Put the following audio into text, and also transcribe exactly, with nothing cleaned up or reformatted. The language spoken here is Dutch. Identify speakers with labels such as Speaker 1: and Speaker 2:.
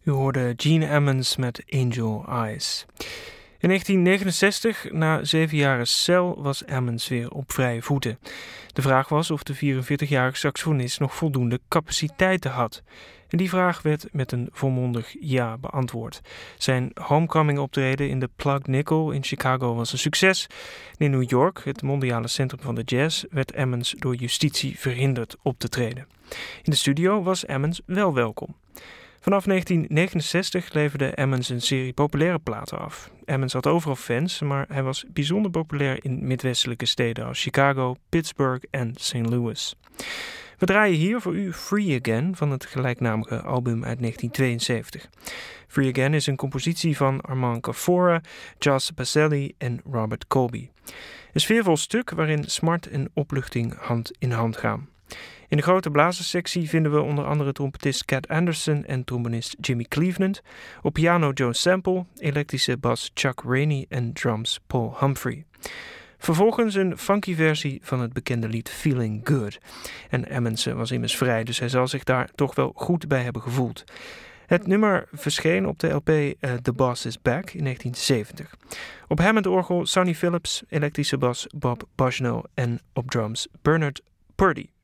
Speaker 1: U hoorde Gene Ammons met Angel Eyes. In negentien negenenzestig, na zeven jaren cel, was Ammons weer op vrije voeten. De vraag was of de vierenveertigjarige saxofonist nog voldoende capaciteiten had. En die vraag werd met een volmondig ja beantwoord. Zijn homecoming optreden in de Plug Nickel in Chicago was een succes. In New York, het mondiale centrum van de jazz, werd Ammons door justitie verhinderd op te treden. In de studio was Ammons wel welkom. Vanaf negentien negenenzestig leverde Ammons een serie populaire platen af. Ammons had overal fans, maar hij was bijzonder populair in midwestelijke steden als Chicago, Pittsburgh en Saint Louis. We draaien hier voor u Free Again van het gelijknamige album uit negentien tweeënzeventig. Free Again is een compositie van Armand Kafora, Jas Pacelli en Robert Colby. Een sfeervol stuk waarin smart en opluchting hand in hand gaan. In de grote blazerssectie vinden we onder andere trompetist Cat Anderson en trombonist Jimmy Cleveland. Op piano Joe Sample, elektrische bas Chuck Rainey en drums Paul Humphrey. Vervolgens een funky versie van het bekende lied Feeling Good. En Ammons was immers vrij, dus hij zal zich daar toch wel goed bij hebben gevoeld. Het nummer verscheen op de L P uh, The Boss Is Back in negentien zeventig. Op Hammond-orgel Sonny Phillips, elektrische bas Bob Bushnell en op drums Bernard Purdie.